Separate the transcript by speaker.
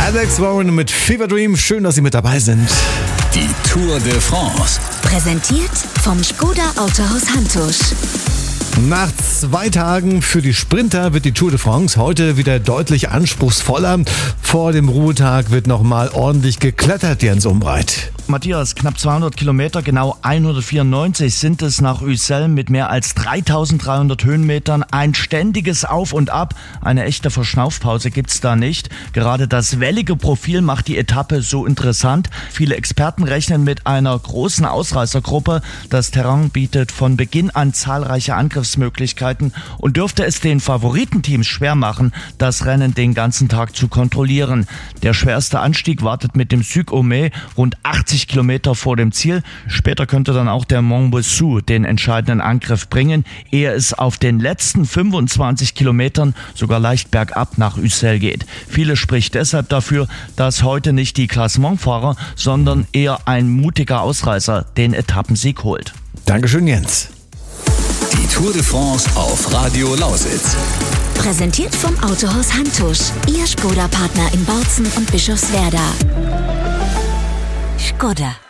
Speaker 1: Alex Warren mit Fever Dream. Schön, dass Sie mit dabei sind.
Speaker 2: Die Tour de France.
Speaker 3: Präsentiert vom Škoda Autohaus Hantusch.
Speaker 1: Nach 2 Tagen für die Sprinter wird die Tour de France heute wieder deutlich anspruchsvoller. Vor dem Ruhetag wird nochmal ordentlich geklettert, Jens Umbreit.
Speaker 4: Matthias, knapp 200 Kilometer, genau 194 sind es nach Ussel mit mehr als 3300 Höhenmetern. Ein ständiges Auf und Ab. Eine echte Verschnaufpause gibt's da nicht. Gerade das wellige Profil macht die Etappe so interessant. Viele Experten rechnen mit einer großen Ausreißergruppe. Das Terrain bietet von Beginn an zahlreiche Angriffsmöglichkeiten und dürfte es den Favoritenteams schwer machen, das Rennen den ganzen Tag zu kontrollieren. Der schwerste Anstieg wartet mit dem Suc-Homais rund 80 Kilometer vor dem Ziel. Später könnte dann auch der Mont Bossu den entscheidenden Angriff bringen, ehe es auf den letzten 25 Kilometern sogar leicht bergab nach Ussel geht. Viele spricht deshalb dafür, dass heute nicht die Klassementfahrer, sondern eher ein mutiger Ausreißer den Etappensieg holt.
Speaker 1: Dankeschön, Jens.
Speaker 2: Die Tour de France auf Radio Lausitz.
Speaker 3: Präsentiert vom Autohaus Hantusch. Ihr Škoda-Partner in Bautzen und Bischofswerda. Škoda.